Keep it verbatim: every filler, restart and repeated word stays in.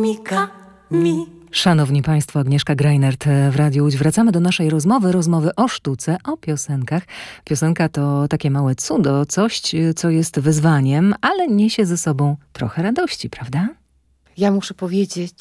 chomikami. Szanowni Państwo, Agnieszka Greinert w Radiu Łódź. Wracamy do naszej rozmowy, rozmowy o sztuce, o piosenkach. Piosenka to takie małe cudo, coś, co jest wyzwaniem, ale niesie ze sobą trochę radości, prawda? Ja muszę powiedzieć,